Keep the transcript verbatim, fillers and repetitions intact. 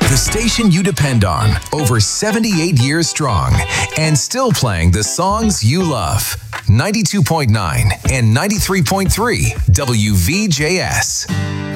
The station you depend on, over seventy-eight years strong, and still playing the songs you love. ninety-two point nine and ninety-three point three W V J S.